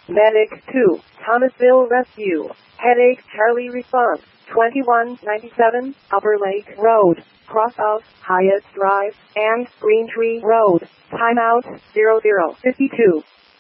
Medic 2, Thomasville Rescue. Headache Charlie response. 2197, Upper Lake Road, cross of Hyatt Drive and Green Tree Road. Timeout 0052.